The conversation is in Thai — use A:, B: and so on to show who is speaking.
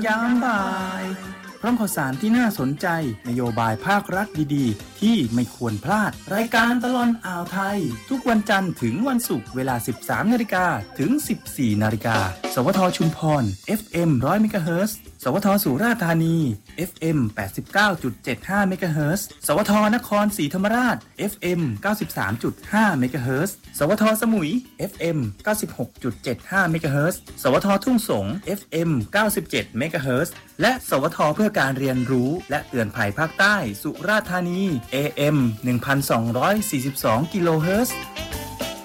A: ยามบ่ายพร้อมข่าวสารที่น่าสนใจนโยบายภาครัฐดีๆที่ไม่ควรพลาดรายการตลอดอ่าวไทยทุกวันจันทร์ถึงวันศุกร์เวลา 13:00 นถึง 14:00 นสวทชุมพร FM 100 เมกะเฮิรตซ์สวทสุราษฎร์ธานี FM 89.75 เมกะเฮิรตซ์สวทนครศรีธรรมราช FM 93.5 เมกะเฮิรตซ์สวทสมุย FM 96.75 เมกะเฮิรตซ์สวททุ่งสง FM 97 เมกะเฮิรตซ์และสวทเพื่อการเรียนรู้และเตือนภัยภาคใต้สุราษฎร์ธานี AM 1242 กิโลเฮิรตซ์